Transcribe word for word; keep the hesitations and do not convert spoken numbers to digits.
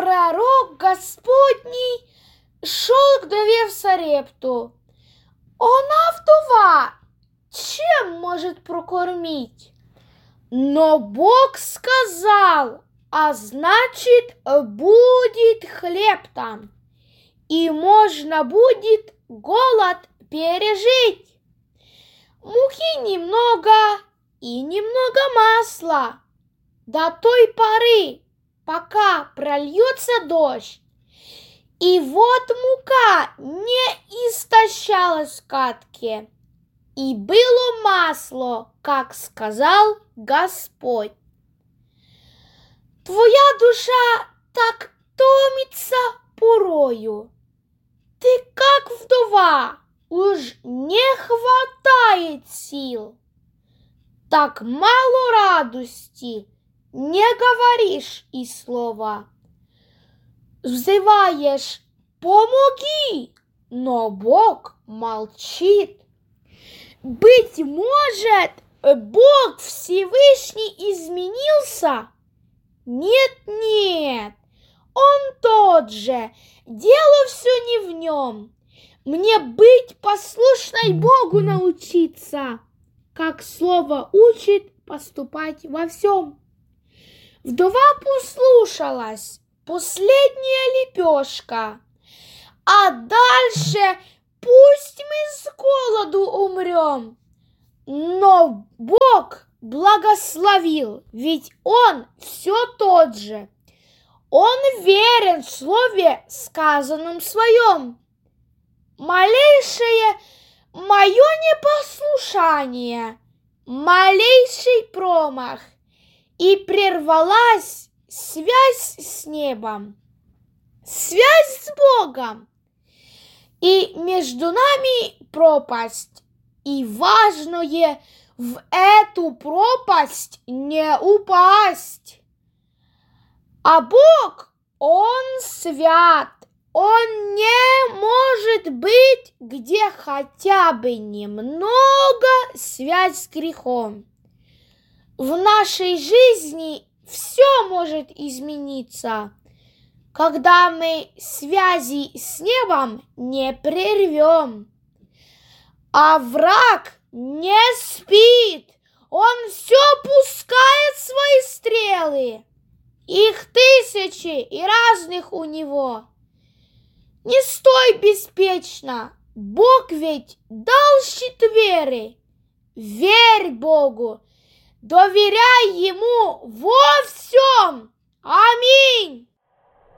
пророк Господний шел к вдове в Сарепту. Она вдова, чем может прокормить? Но Бог сказал, а значит, будет хлеб там, и можно будет голод пережить. Муки немного и немного масла до той поры, пока прольется дождь. И вот мука не истощалась в катке, и было масло, как сказал Господь. Твоя душа так томится порою, ты как вдова, уж не хватает сил. Так мало радости, не говоришь и слова. Взываешь «помоги», но Бог молчит. Быть может, Бог Всевышний изменился? Нет, нет, Он тот же, дело все не в нем. Мне быть послушной Богу научиться, как слово учит поступать во всем. Вдова послушалась, последняя лепешка, а дальше пусть мы с голоду умрем. Но Бог благословил, ведь Он все тот же. Он верен в слове, сказанном своем. Малейшее мое непослушание, малейший промах, и прервалась связь с небом, связь с Богом, и между нами пропасть, и важное в эту пропасть не упасть. А Бог, Он свят, Он не может быть, где хотя бы немного связь с грехом. В нашей жизни все может измениться, когда мы связи с небом не прервем. А враг не спит, он все пускает свои стрелы. Их тысячи и разных у него. Не стой беспечно, Бог ведь дал щит веры. Верь Богу, доверяй Ему во всем. Аминь.